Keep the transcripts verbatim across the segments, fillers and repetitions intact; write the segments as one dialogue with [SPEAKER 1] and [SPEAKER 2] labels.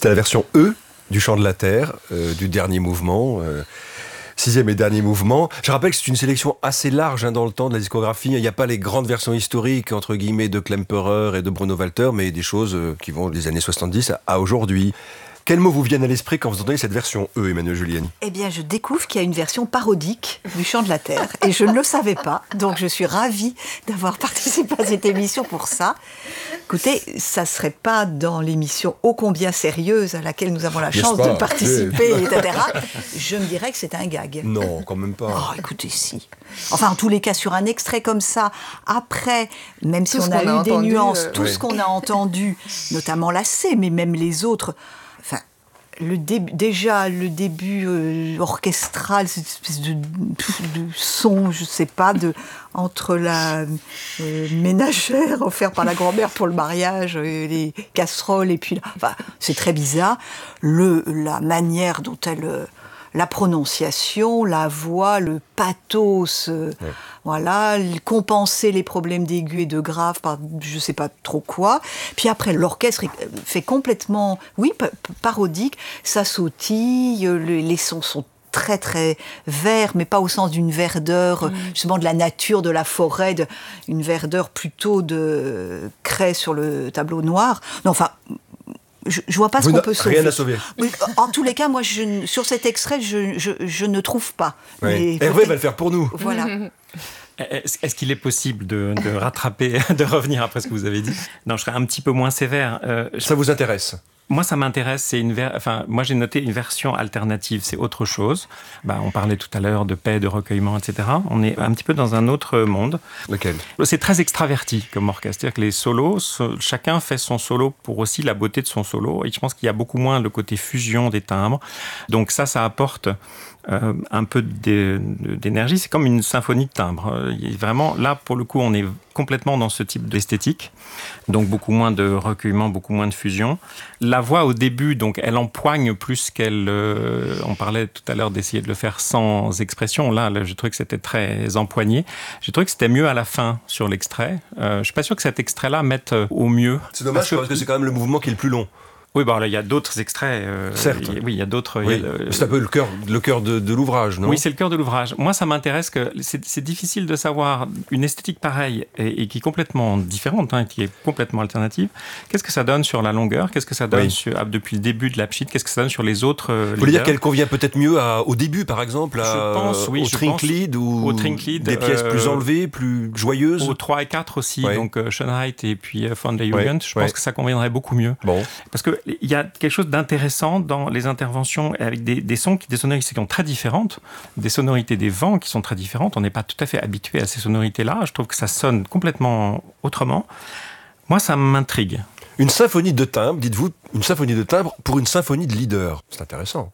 [SPEAKER 1] C'était la version E du Chant de la Terre, euh, du dernier mouvement, euh, sixième et dernier mouvement. Je rappelle que c'est une sélection assez large hein, dans le temps de la discographie. Il n'y a pas les grandes versions historiques, entre guillemets, de Klemperer et de Bruno Walter, mais des choses euh, qui vont des années soixante-dix à, à aujourd'hui. Quels mots vous viennent à l'esprit quand vous entendez cette version E, Emmanuelle Juliani ?
[SPEAKER 2] Eh bien, je découvre qu'il y a une version parodique du Chant de la Terre et je ne le savais pas. Donc, je suis ravie d'avoir participé à cette émission pour ça. Écoutez, ça ne serait pas dans l'émission ô combien sérieuse à laquelle nous avons la chance de participer, et cetera. Je me dirais que c'est un gag.
[SPEAKER 1] Non, quand même pas.
[SPEAKER 2] Oh, écoutez, si. Enfin, en tous les cas, sur un extrait comme ça, après, même si
[SPEAKER 3] Tout
[SPEAKER 2] on
[SPEAKER 3] ce
[SPEAKER 2] a
[SPEAKER 3] qu'on
[SPEAKER 2] eu
[SPEAKER 3] a
[SPEAKER 2] des
[SPEAKER 3] entendu,
[SPEAKER 2] nuances,
[SPEAKER 3] euh,
[SPEAKER 2] tout
[SPEAKER 1] oui.
[SPEAKER 2] ce qu'on a entendu, notamment la C, mais même les autres... Enfin, le début, déjà, le début euh, orchestral, cette espèce de, de son, je sais pas, de, entre la euh, ménagère offerte par la grand-mère pour le mariage, euh, les casseroles, et puis... Enfin, c'est très bizarre. Le, la manière dont elle... Euh, la prononciation, la voix, le pathos, euh,
[SPEAKER 1] ouais.
[SPEAKER 2] voilà, compenser les problèmes d'aigu et de grave par je sais pas trop quoi. Puis après, l'orchestre fait complètement, oui, pa- parodique, ça sautille, les, les sons sont très très verts, mais pas au sens d'une verdeur, mmh. justement de la nature, de la forêt, de, une verdeur plutôt de craie sur le tableau noir. Non, enfin... Je, je vois pas ce
[SPEAKER 1] Vous
[SPEAKER 2] qu'on
[SPEAKER 1] n'a-
[SPEAKER 2] peut sauver.
[SPEAKER 1] Rien à sauver.
[SPEAKER 2] Oui, en tous les cas, moi, je, sur cet extrait, je, je, je ne trouve pas.
[SPEAKER 1] Oui. Hervé va le faire pour nous.
[SPEAKER 2] Voilà.
[SPEAKER 4] Est-ce, est-ce qu'il est possible de, de rattraper, de revenir après ce que vous avez dit ? Non, je serais un petit peu moins sévère. Euh, je...
[SPEAKER 1] Ça vous intéresse ?
[SPEAKER 4] Moi, ça m'intéresse. C'est une ver... enfin, moi, j'ai noté une version alternative. C'est autre chose. Bah, on parlait tout à l'heure de paix, de recueillement, et cetera. On est un petit peu dans un autre monde.
[SPEAKER 1] Lequel ?
[SPEAKER 4] C'est très extraverti comme orchestre. C'est-à-dire que les solos, chacun fait son solo pour aussi la beauté de son solo. Et je pense qu'il y a beaucoup moins le côté fusion des timbres. Donc ça, ça apporte euh, un peu d'énergie. C'est comme une symphonie de timbres. Vraiment, là, pour le coup, on est complètement dans ce type d'esthétique. Donc beaucoup moins de recueillement, beaucoup moins de fusion. La voix au début, donc elle empoigne plus qu'elle... Euh, on parlait tout à l'heure d'essayer de le faire sans expression. Là, là je trouvais que c'était très empoigné. J'ai trouvé que c'était mieux à la fin sur l'extrait. Euh, je suis pas sûr que cet extrait-là mette au mieux.
[SPEAKER 1] C'est dommage parce que, parce que c'est quand même le mouvement qui est le plus long.
[SPEAKER 4] Oui, bon, là, il y a d'autres extraits. Euh,
[SPEAKER 1] Certes.
[SPEAKER 4] Il y, oui, il y a d'autres.
[SPEAKER 1] Oui.
[SPEAKER 4] Il y a, euh,
[SPEAKER 1] c'est un peu le cœur, le cœur de, de l'ouvrage, non ?
[SPEAKER 4] Oui, c'est le cœur de l'ouvrage. Moi, ça m'intéresse que c'est, c'est difficile de savoir une esthétique pareille et, et qui est complètement différente, hein, qui est complètement alternative. Qu'est-ce que ça donne sur la longueur ? Qu'est-ce que ça donne
[SPEAKER 1] oui.
[SPEAKER 4] sur, ah, depuis le début de la pchit ? Qu'est-ce que ça donne sur les autres euh,
[SPEAKER 1] Vous voulez dire qu'elle convient peut-être mieux à, au début, par exemple, à,
[SPEAKER 4] je pense, oui,
[SPEAKER 1] au
[SPEAKER 4] je
[SPEAKER 1] Trinklied ou
[SPEAKER 4] au Trinklied,
[SPEAKER 1] des pièces
[SPEAKER 4] euh,
[SPEAKER 1] plus enlevées, plus joyeuses ?
[SPEAKER 4] Au trois et quatre aussi,
[SPEAKER 1] ouais.
[SPEAKER 4] donc euh, Schönheit et puis euh, Von der Jugend.
[SPEAKER 1] Ouais.
[SPEAKER 4] Je pense
[SPEAKER 1] ouais.
[SPEAKER 4] que ça conviendrait beaucoup mieux.
[SPEAKER 1] Bon.
[SPEAKER 4] Parce qu'il y a quelque chose d'intéressant dans les interventions avec des, des sons, qui, des sonorités qui sont très différentes, des sonorités des vents qui sont très différentes. On n'est pas tout à fait habitué à ces sonorités-là. Je trouve que ça sonne complètement autrement. Moi, ça m'intrigue.
[SPEAKER 1] Une symphonie de timbres, dites-vous, une symphonie de timbres pour une symphonie de leader. C'est intéressant.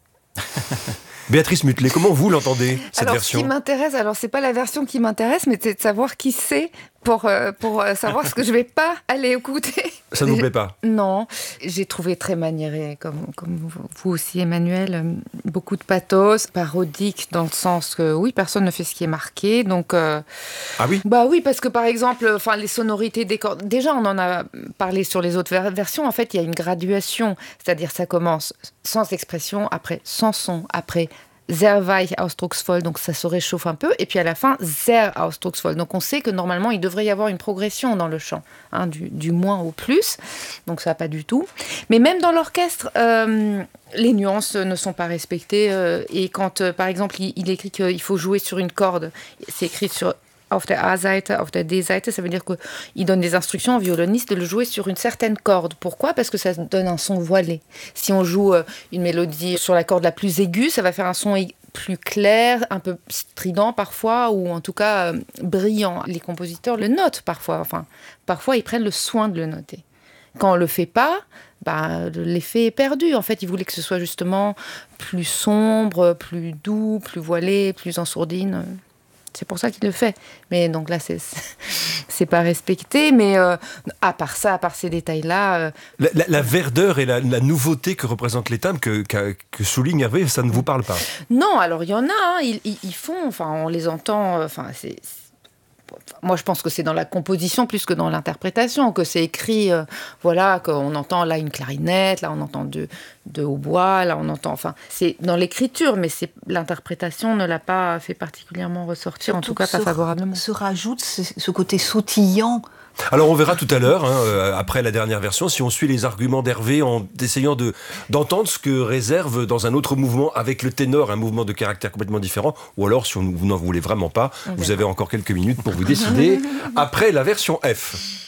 [SPEAKER 1] Béatrice Mutelet, comment vous l'entendez, cette
[SPEAKER 3] alors,
[SPEAKER 1] version ?
[SPEAKER 3] Ce qui m'intéresse, alors c'est pas la version qui m'intéresse, mais c'est de savoir qui c'est pour, euh, pour euh, savoir ce que je vais pas aller écouter.
[SPEAKER 1] Ça ne vous plaît pas ?
[SPEAKER 3] Non, j'ai trouvé très maniéré, comme, comme vous aussi Emmanuel, euh, beaucoup de pathos, parodique dans le sens que oui, personne ne fait ce qui est marqué, donc... Euh,
[SPEAKER 1] ah oui ?
[SPEAKER 3] Bah oui, parce que par exemple, enfin, les sonorités des cordes, déjà on en a parlé sur les autres ver- versions, en fait il y a une graduation, c'est-à-dire ça commence sans expression, après sans son, après sehr weich ausdrucksvoll, donc ça se réchauffe un peu, et puis à la fin, sehr ausdrucksvoll. Donc on sait que normalement, il devrait y avoir une progression dans le chant, hein, du, du moins au plus, donc ça pas du tout. Mais même dans l'orchestre, euh, les nuances ne sont pas respectées, euh, et quand, euh, par exemple, il, il écrit qu'il faut jouer sur une corde, c'est écrit sur... Auf der A-Seite, auf der D-Seite, ça veut dire qu'il donne des instructions au violoniste de le jouer sur une certaine corde. Pourquoi ? Parce que ça donne un son voilé. Si on joue une mélodie sur la corde la plus aiguë, ça va faire un son plus clair, un peu strident parfois, ou en tout cas euh, brillant. Les compositeurs le notent parfois. Enfin, parfois, ils prennent le soin de le noter. Quand on ne le fait pas, bah, l'effet est perdu. En fait, ils voulaient que ce soit justement plus sombre, plus doux, plus voilé, plus en sourdine. C'est pour ça qu'il le fait. Mais donc là, c'est, c'est pas respecté. Mais euh, à part ça, à part ces détails-là... Euh...
[SPEAKER 1] La, la, la verdeur et la, la nouveauté que représentent les timbres, que, que, que souligne Hervé, ça ne vous parle pas ?
[SPEAKER 3] Non, alors il y en a. Hein, ils, ils, ils font, enfin, on les entend... Enfin, c'est, moi, je pense que c'est dans la composition plus que dans l'interprétation, que c'est écrit, euh, voilà, qu'on entend là une clarinette, là on entend deux, deux hautbois, là on entend... Enfin, c'est dans l'écriture, mais c'est, l'interprétation ne l'a pas fait particulièrement ressortir, surtout en tout cas pas
[SPEAKER 2] se,
[SPEAKER 3] favorablement.
[SPEAKER 2] Se rajoute ce, ce côté sautillant.
[SPEAKER 1] Alors on verra tout à l'heure, hein, euh, après la dernière version, si on suit les arguments d'Hervé en essayant de, d'entendre ce que réserve dans un autre mouvement avec le ténor, un mouvement de caractère complètement différent, ou alors si on, vous n'en voulez vraiment pas, on vous verra. Avez encore quelques minutes pour vous décider après la version F.